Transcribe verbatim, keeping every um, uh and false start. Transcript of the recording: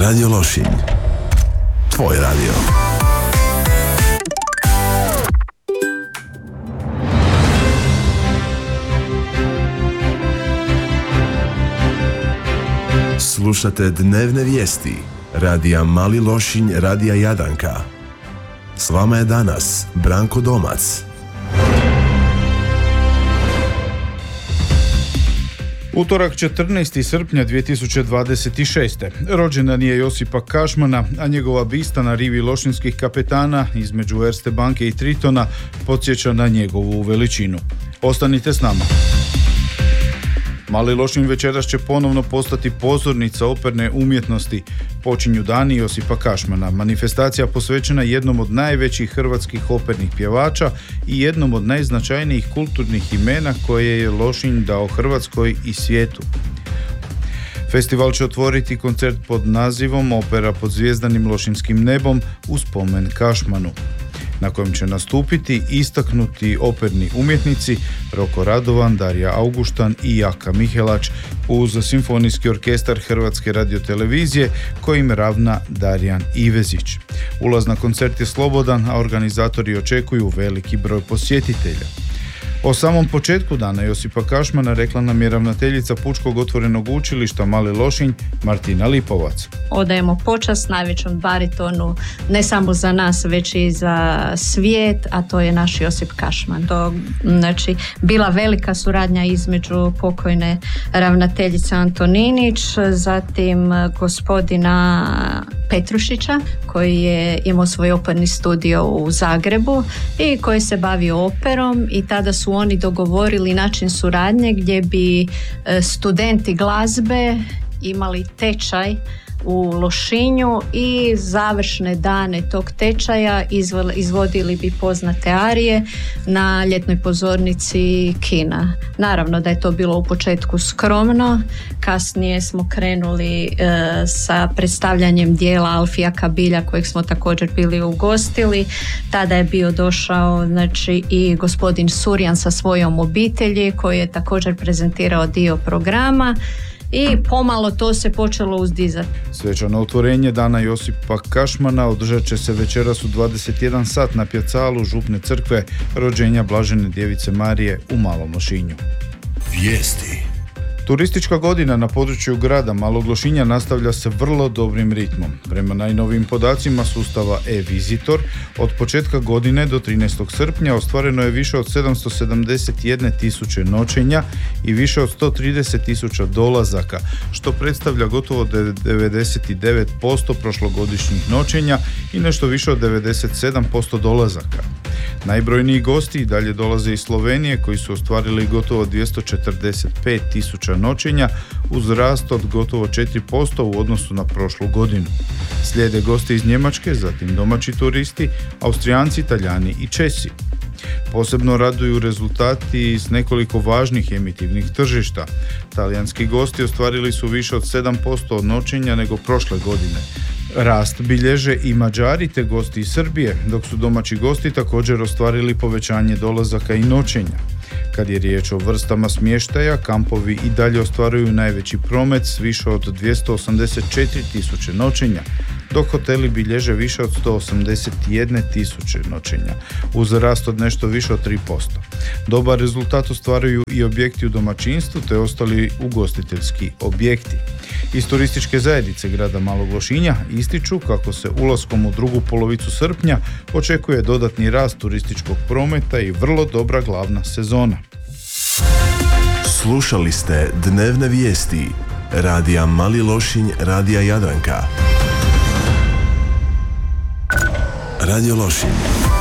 Radio Lošinj. Tvoj radio. Slušate dnevne vijesti radija Mali Lošinj, radija Jadranka. S vama je danas Branko Domac. Utorak četrnaestog srpnja dvije tisuće dvadeset šeste. Rođendan je Josipa Kašmana, a njegova bista na rivi lošinskih kapetana između Erste banke i Tritona podsjeća na njegovu veličinu. Ostanite s nama. Mali Lošinj večeras će ponovno postati pozornica operne umjetnosti. Počinju dani Josipa Kašmana, manifestacija posvećena jednom od najvećih hrvatskih opernih pjevača i jednom od najznačajnijih kulturnih imena koje je Lošinj dao Hrvatskoj i svijetu. Festival će otvoriti koncert pod nazivom Opera pod zvijezdanim lošinjskim nebom u spomen Kašmanu, na kojem će nastupiti istaknuti operni umjetnici Roko Radovan, Darija Auguštan i Jaka Mihelač uz simfonijski orkestar Hrvatske radiotelevizije kojim ravna Darijan Ivezić. Ulaz na koncert je slobodan, a organizatori očekuju veliki broj posjetitelja. O samom početku dana Josipa Kašmana rekla nam je ravnateljica Pučkog otvorenog učilišta Mali Lošinj Martina Lipovac. Odajemo počast najvećom baritonu ne samo za nas već i za svijet, a to je naš Josip Kašman. To znači bila velika suradnja između pokojne ravnateljice Antoninić, zatim gospodina Petrušića koji je imao svoj operni studio u Zagrebu i koji se bavio operom, i tada su oni dogovorili način suradnje gdje bi studenti glazbe imali tečaj u Lošinju i završne dane tog tečaja izvodili bi poznate arije na ljetnoj pozornici kina. Naravno da je to bilo u početku skromno, kasnije smo krenuli e, sa predstavljanjem dijela Alfija Kabilja kojeg smo također bili ugostili. Tada je bio došao znači i gospodin Surjan sa svojom obitelji koji je također prezentirao dio programa. I pomalo to se počelo uzdizati. Svečano otvorenje dana Josipa Kašmana održat će se večeras u dvadeset jedan sat na pjacalu Župne crkve rođenja Blažene djevice Marije u Malom Lošinju. Vijesti. Turistička godina na području grada Malog Lošinja nastavlja se vrlo dobrim ritmom. Prema najnovijim podacima sustava e-Visitor, od početka godine do trinaestog srpnja ostvareno je više od sedamsto sedamdeset jedne tisuće noćenja i više od sto trideset tisuća dolazaka, što predstavlja gotovo devedeset devet posto prošlogodišnjih noćenja i nešto više od devedeset sedam posto dolazaka. Najbrojniji gosti i dalje dolaze iz Slovenije koji su ostvarili gotovo dvjesto četrdeset pet tisuća noćenja uz rast od gotovo četiri posto u odnosu na prošlu godinu. Slijede gosti iz Njemačke, zatim domaći turisti, Austrijanci, Talijani i Česi. Posebno raduju rezultati s nekoliko važnih emitivnih tržišta. Talijanski gosti ostvarili su više od sedam posto od noćenja nego prošle godine. Rast bilježe i Mađari te gosti iz Srbije, dok su domaći gosti također ostvarili povećanje dolazaka i noćenja. Kad je riječ o vrstama smještaja, kampovi i dalje ostvaruju najveći promet s više od dvjesto osamdeset četiri tisuće noćenja, dok hoteli bilježe više od sto osamdeset jedne tisuće noćenja, uz rast od nešto više od tri posto. Dobar rezultat ostvaruju i objekti u domaćinstvu te ostali ugostiteljski objekti. Iz turističke zajednice grada Malog Lošinja ističu kako se ulaskom u drugu polovicu srpnja očekuje dodatni rast turističkog prometa i vrlo dobra glavna sezona. Slušali ste dnevne vijesti radija Mali Lošinj, radija Jadranka. Radio Lošinj.